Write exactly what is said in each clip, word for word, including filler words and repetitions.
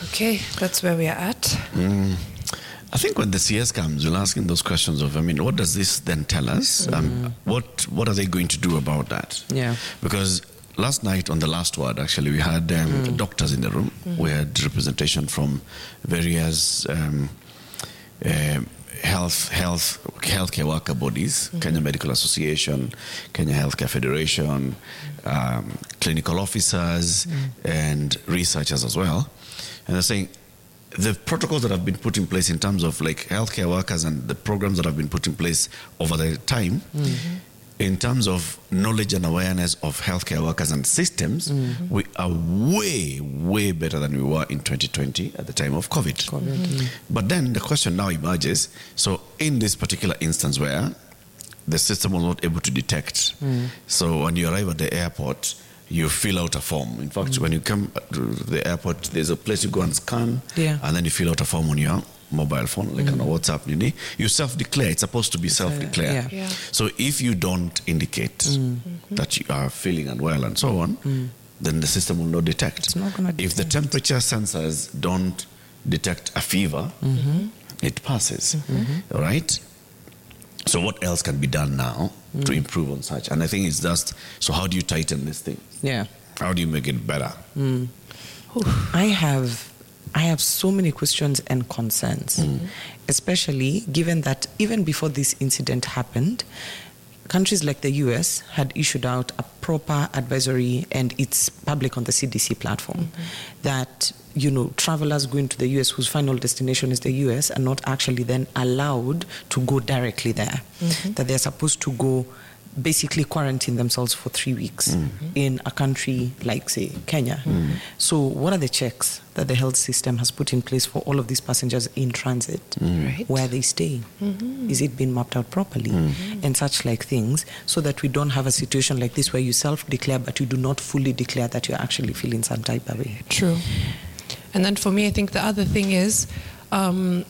Okay, that's where we are at. Mm. I think when the C S comes, we'll ask him those questions of, I mean, what does this then tell us? Mm. Um, what what are they going to do about that? Yeah. Because last night on The Last Word, actually, we had um, mm. doctors in the room. Mm. We had representation from various um, uh, health health healthcare worker bodies, mm-hmm. Kenya Medical Association, Kenya Healthcare Federation, um, clinical officers, mm. and researchers as well. And they're saying the protocols that have been put in place in terms of like healthcare workers and the programs that have been put in place over the time, mm-hmm. in terms of knowledge and awareness of healthcare workers and systems, mm-hmm. we are way, way better than we were in twenty twenty at the time of COVID. COVID. Mm-hmm. But then the question now emerges, so in this particular instance where the system was not able to detect, mm. so when you arrive at the airport, you fill out a form. In fact, mm. when you come to the airport, there's a place you go and scan, yeah. and then you fill out a form on your mobile phone, like mm. on a WhatsApp. You, you self-declare. It's supposed to be self-declare. Yeah. Yeah. So if you don't indicate mm. mm-hmm. that you are feeling unwell and so on, mm. then the system will not detect. It's not gonna detect. If the temperature sensors don't detect a fever, mm-hmm. it passes. Mm-hmm. All right? So what else can be done now mm. to improve on such? And I think it's just, so how do you tighten this thing? Yeah. How do you make it better? Mm. I have I have so many questions and concerns, mm. especially given that even before this incident happened, countries like the U S had issued out a proper advisory, and it's public on the C D C platform, mm-hmm. that, you know, travelers going to the U S whose final destination is the U S are not actually then allowed to go directly there, mm-hmm. that they're supposed to go basically quarantine themselves for three weeks mm-hmm. in a country like, say, Kenya. Mm-hmm. So what are the checks that the health system has put in place for all of these passengers in transit? Mm-hmm. Right. Where are they staying? Mm-hmm. Is it being mapped out properly? Mm-hmm. And such like things, so that we don't have a situation like this where you self-declare but you do not fully declare that you're actually feeling some type of way. True. And then for me, I think the other thing is, um,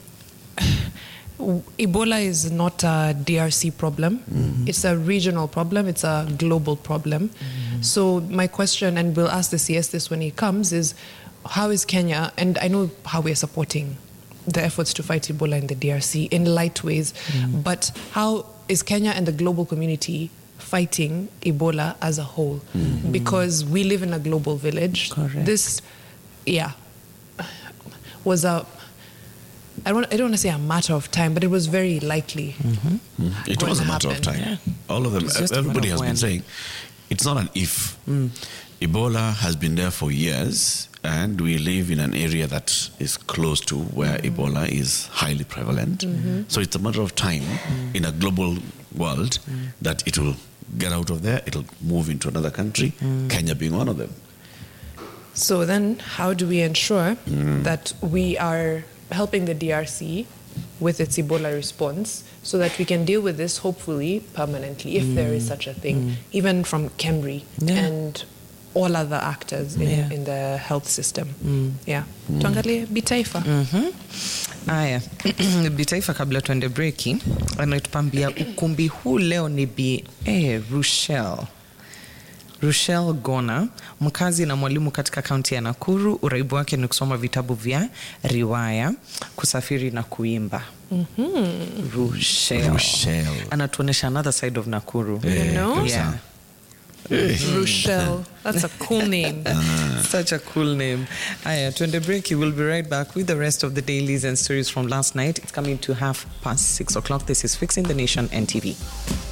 Ebola is not a D R C problem. Mm-hmm. It's a regional problem. It's a global problem. Mm-hmm. So my question, and we'll ask the C S this when he comes, is how is Kenya, and I know how we're supporting the efforts to fight Ebola in the D R C in light ways, mm-hmm. but how is Kenya and the global community fighting Ebola as a whole? Mm-hmm. Because we live in a global village. Correct. This, yeah, was a... I don't, I don't want to say a matter of time, but it was very likely. Mm-hmm. Mm-hmm. It was a matter happened. of time. Yeah. All of them, everybody has when. been saying, it's not an if. Mm. Ebola has been there for years, and we live in an area that is close to where mm-hmm. Ebola is highly prevalent. Mm-hmm. So it's a matter of time mm. in a global world mm. that it will get out of there, it'll move into another country, mm. Kenya being one of them. So then how do we ensure mm. that we are helping the D R C with its Ebola response so that we can deal with this hopefully permanently, if mm. there is such a thing, mm. even from KEMRI yeah. and all other actors in, yeah. in the health system. Mm. Yeah. Mm. Tuangalie Bitaifa. Mm-hmm. Aya. Bitaifa kabla tuende breaki, anatupambia ukumbi huu leo ni bi eh, Rochelle. Rochelle Gona, mkazi na mwalimu katika kaunti ya Nakuru. Uraibu wake ni kusoma vitabu vya riwaya, kusafiri na kuimba. Mm-hmm. Rochelle. Rochelle. Anatuonesha another side of Nakuru. You know? Yeah. Mm-hmm. Rochelle. That's a cool name. Such a cool name. Aya, tuende break. We'll be right back with the rest of the dailies and stories from last night. It's coming to half past six o'clock. This is Fixing the Nation N T V.